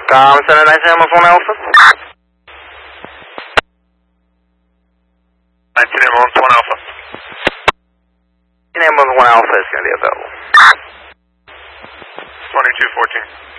Center 19 Ambulance 1 Alpha. 19 Ambulance 1 Alpha. 19 Ambulance 1 Alpha is going to be available. 2214.